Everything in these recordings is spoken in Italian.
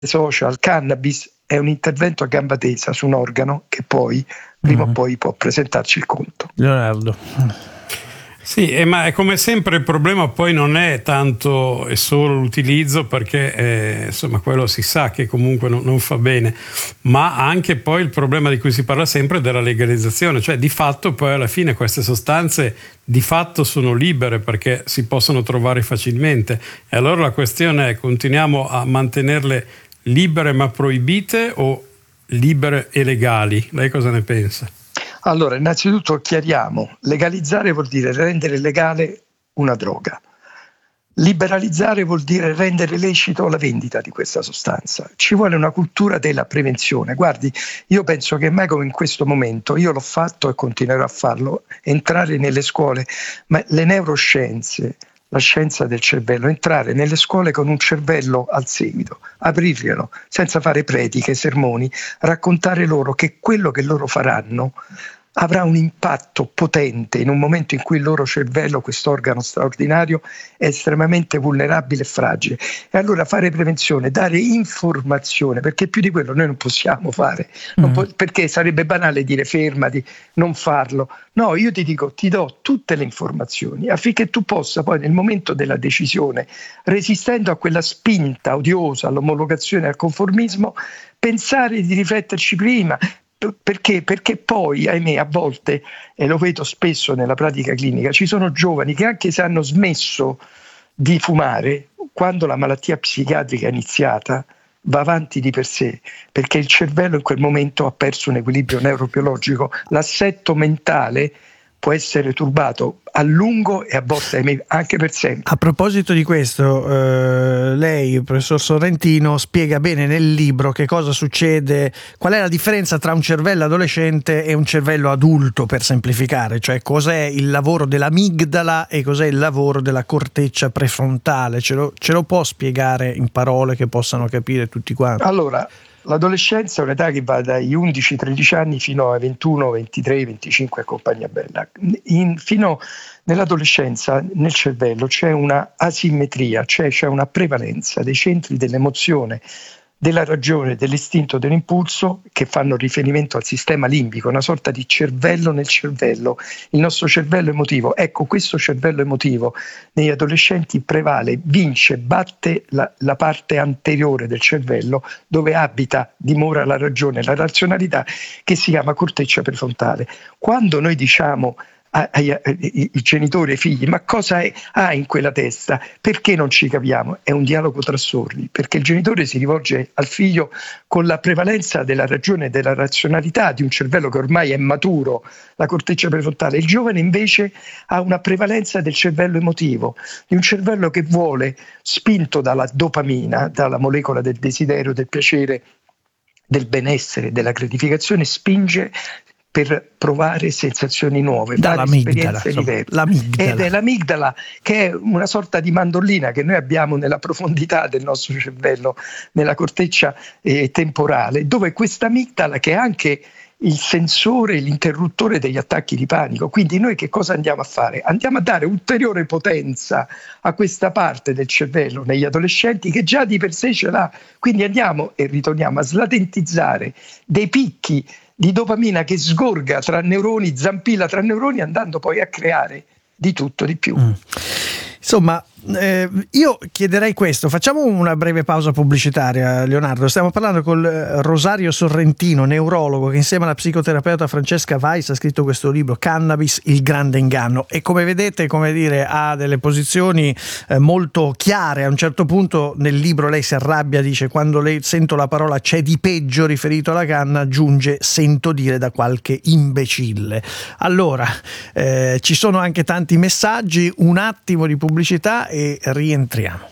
social, cannabis è un intervento a gamba tesa su un organo che poi prima o poi può presentarci il conto. Leonardo. Sì, ma è come sempre il problema poi non è tanto e solo l'utilizzo, perché insomma quello si sa che comunque non fa bene, ma anche poi il problema di cui si parla sempre della legalizzazione, cioè di fatto poi alla fine queste sostanze di fatto sono libere perché si possono trovare facilmente, e allora la questione è: continuiamo a mantenerle libere ma proibite o libere e legali? Lei cosa ne pensa? Allora, innanzitutto chiariamo: legalizzare vuol dire rendere legale una droga. Liberalizzare vuol dire rendere lecito la vendita di questa sostanza. Ci vuole una cultura della prevenzione. Guardi, io penso che mai come in questo momento, io l'ho fatto e continuerò a farlo, entrare nelle scuole, ma le neuroscienze, la scienza del cervello, entrare nelle scuole con un cervello al seguito, aprirglielo, senza fare prediche, sermoni, raccontare loro che quello che loro faranno avrà un impatto potente in un momento in cui il loro cervello, questo organo straordinario, è estremamente vulnerabile e fragile. E allora fare prevenzione, dare informazione, perché più di quello noi non possiamo fare, perché sarebbe banale dire fermati, non farlo. No, io ti dico, ti do tutte le informazioni affinché tu possa poi nel momento della decisione, resistendo a quella spinta odiosa all'omologazione e al conformismo, pensare di rifletterci prima. Perché? Perché poi, ahimè, a volte, e lo vedo spesso nella pratica clinica, ci sono giovani che anche se hanno smesso di fumare, quando la malattia psichiatrica è iniziata, va avanti di per sé, perché il cervello in quel momento ha perso un equilibrio neurobiologico, l'assetto mentale può essere turbato a lungo e a volte anche per sempre. A proposito di questo, lei, professor Sorrentino, spiega bene nel libro che cosa succede, qual è la differenza tra un cervello adolescente e un cervello adulto, per semplificare, cioè cos'è il lavoro dell'amigdala e cos'è il lavoro della corteccia prefrontale. Ce lo può spiegare in parole che possano capire tutti quanti? Allora, l'adolescenza è un'età che va dai 11-13 anni fino ai 21, 23, 25 a compagnia bella. Fino nell'adolescenza nel cervello c'è una asimmetria, cioè c'è una prevalenza dei centri dell'emozione, della ragione, dell'istinto, dell'impulso, che fanno riferimento al sistema limbico, una sorta di cervello nel cervello, il nostro cervello emotivo. Ecco, questo cervello emotivo negli adolescenti prevale, vince, batte la parte anteriore del cervello dove abita, dimora la ragione, la razionalità, che si chiama corteccia prefrontale. Quando noi diciamo ai genitori e ai figli ma cosa ha in quella testa, perché non ci capiamo, è un dialogo tra sordi, perché il genitore si rivolge al figlio con la prevalenza della ragione e della razionalità di un cervello che ormai è maturo, la corteccia prefrontale. Il giovane invece ha una prevalenza del cervello emotivo, di un cervello che vuole, spinto dalla dopamina, dalla molecola del desiderio, del piacere, del benessere, della gratificazione, spinge per provare sensazioni nuove, fare esperienze diverse. Ed è l'amigdala, che è una sorta di mandolina che noi abbiamo nella profondità del nostro cervello, nella corteccia temporale, dove questa amigdala, che è anche il sensore, l'interruttore degli attacchi di panico. Quindi noi che cosa andiamo a fare? Andiamo a dare ulteriore potenza a questa parte del cervello negli adolescenti che già di per sé ce l'ha. Quindi andiamo e ritorniamo a slatentizzare dei picchi di dopamina che sgorga tra neuroni, zampilla tra neuroni, andando poi a creare di tutto di più. Insomma, io chiederei questo: facciamo una breve pausa pubblicitaria, Leonardo. Stiamo parlando con Rosario Sorrentino, neurologo, che insieme alla psicoterapeuta Francesca Weiss ha scritto questo libro, Cannabis, il grande inganno, e come vedete, come dire, ha delle posizioni molto chiare. A un certo punto nel libro lei si arrabbia, dice: quando lei sento la parola c'è di peggio riferito alla canna, aggiunge, sento dire da qualche imbecille. Allora, ci sono anche tanti messaggi, un attimo di pubblicità e rientriamo.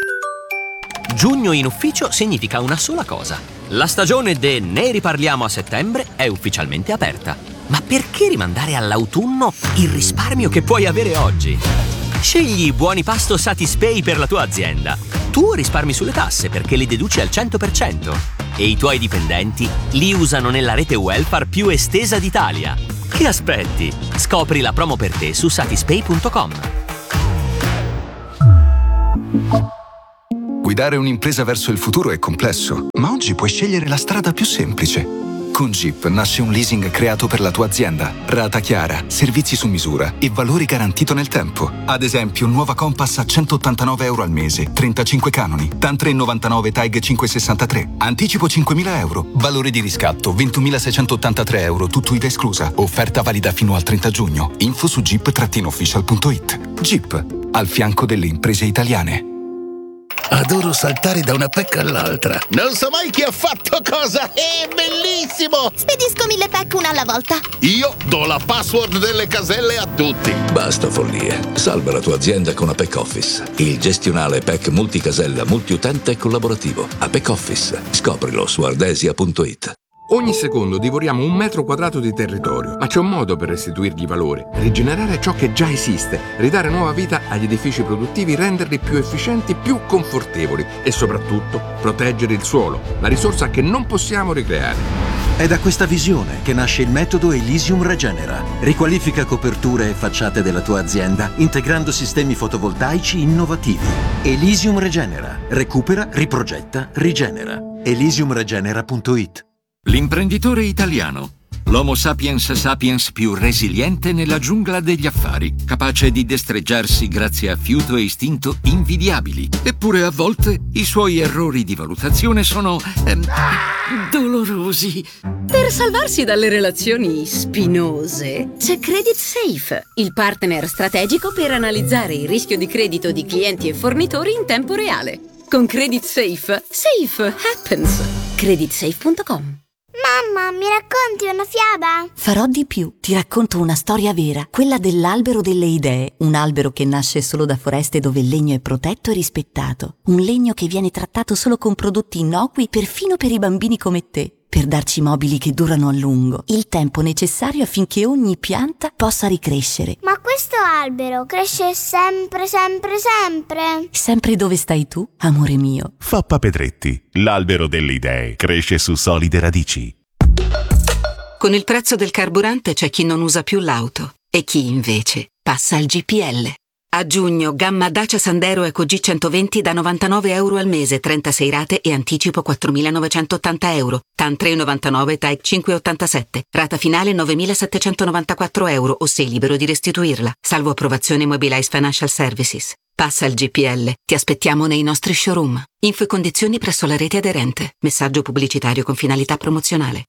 Giugno in ufficio significa una sola cosa: la stagione de Ne riparliamo a settembre è ufficialmente aperta. Ma perché rimandare all'autunno il risparmio che puoi avere oggi? Scegli i buoni pasto Satispay per la tua azienda. Tu risparmi sulle tasse perché li deduci al 100% e i tuoi dipendenti li usano nella rete welfare più estesa d'Italia. Che aspetti? Scopri la promo per te su satispay.com. Guidare un'impresa verso il futuro è complesso, ma oggi puoi scegliere la strada più semplice. Con Jeep nasce un leasing creato per la tua azienda. Rata chiara, servizi su misura e valore garantito nel tempo. Ad esempio, nuova Compass a €189 al mese, 35 canoni, TAN 3,99 TAG 563. Anticipo €5.000, valore di riscatto €21.683, tutto IVA esclusa. Offerta valida fino al 30 giugno. Info su jeep-official.it. Jeep, al fianco delle imprese italiane. Adoro saltare da una pecca all'altra. Non so mai chi ha fatto cosa. È bellissimo! Spedisco 1000 pack una alla volta. Io do la password delle caselle a tutti. Basta follie. Salva la tua azienda con Apex Office. Il gestionale PEC multicasella, multiutente e collaborativo. Apex Office. Scoprilo su ardesia.it. Ogni secondo divoriamo 1 metro quadrato di territorio, ma c'è un modo per restituirgli valore, rigenerare ciò che già esiste, ridare nuova vita agli edifici produttivi, renderli più efficienti, più confortevoli e soprattutto proteggere il suolo, la risorsa che non possiamo ricreare. È da questa visione che nasce il metodo Elysium Regenera. Riqualifica coperture e facciate della tua azienda integrando sistemi fotovoltaici innovativi. Elysium Regenera. Recupera, riprogetta, rigenera. Elysiumregenera.it. L'imprenditore italiano. L'Homo sapiens sapiens più resiliente nella giungla degli affari, capace di destreggiarsi grazie a fiuto e istinto invidiabili. Eppure a volte i suoi errori di valutazione sono dolorosi. Per salvarsi dalle relazioni spinose c'è Credit Safe, il partner strategico per analizzare il rischio di credito di clienti e fornitori in tempo reale. Con Credit Safe, safe happens. Creditsafe.com. Mamma, mi racconti una fiaba? Farò di più. Ti racconto una storia vera, quella dell'albero delle idee. Un albero che nasce solo da foreste dove il legno è protetto e rispettato. Un legno che viene trattato solo con prodotti innocui, perfino per i bambini come te. Per darci mobili che durano a lungo. Il tempo necessario affinché ogni pianta possa ricrescere. Ma questo albero cresce sempre, sempre, sempre? Sempre dove stai tu, amore mio. Fappa Pedretti, l'albero delle idee, cresce su solide radici. Con il prezzo del carburante c'è chi non usa più l'auto e chi invece passa al GPL. A giugno, gamma Dacia Sandero Eco G120 da €99 al mese, 36 rate e anticipo €4.980. TAN 3,99, TAEG 5,87. Rata finale €9.794 o sei libero di restituirla. Salvo approvazione Mobilize Financial Services. Passa al GPL. Ti aspettiamo nei nostri showroom. Info e condizioni presso la rete aderente. Messaggio pubblicitario con finalità promozionale.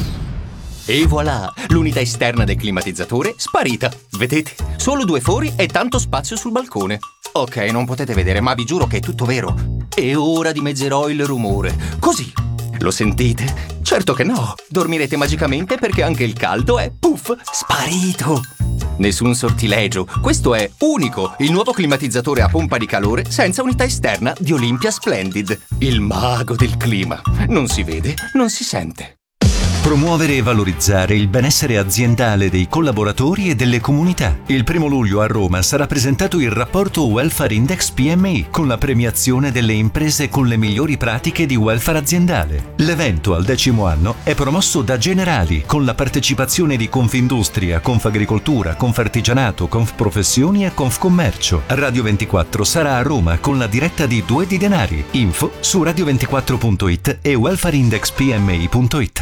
E voilà, l'unità esterna del climatizzatore sparita. Vedete? Solo 2 fori e tanto spazio sul balcone. Ok, non potete vedere, ma vi giuro che è tutto vero. E ora dimezzerò il rumore. Così. Lo sentite? Certo che no. Dormirete magicamente perché anche il caldo è, puff, sparito. Nessun sortilegio. Questo è unico, il nuovo climatizzatore a pompa di calore senza unità esterna di Olympia Splendid. Il mago del clima. Non si vede, non si sente. Promuovere e valorizzare il benessere aziendale dei collaboratori e delle comunità. Il 1 luglio a Roma sarà presentato il rapporto Welfare Index PMI con la premiazione delle imprese con le migliori pratiche di welfare aziendale. L'evento al 10° anno è promosso da Generali con la partecipazione di Confindustria, Confagricoltura, Confartigianato, Confprofessioni e Confcommercio. Radio 24 sarà a Roma con la diretta di Due di Denari. Info su radio24.it e welfareindexpmi.it.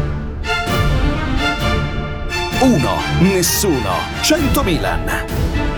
1, nessuno, 100 Milan.